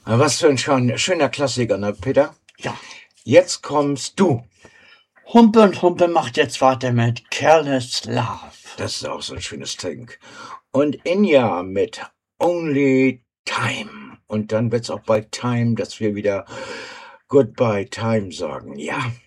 Was für ein schöner Klassiker, ne, Peter? Ja. Jetzt kommst du. Humpe und Humpe macht jetzt weiter mit Careless Love. Das ist auch so ein schönes Ding. Und Inja mit Only Time. Und dann wird's auch bald Time, dass wir wieder Goodbye Time sagen. Ja.